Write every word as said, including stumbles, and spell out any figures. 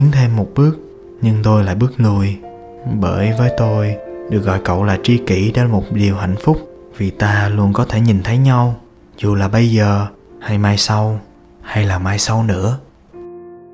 tiến thêm một bước, nhưng tôi lại bước lùi. Bởi với tôi, được gọi cậu là tri kỷ đã là một điều hạnh phúc, vì ta luôn có thể nhìn thấy nhau, dù là bây giờ hay mai sau hay là mai sau nữa.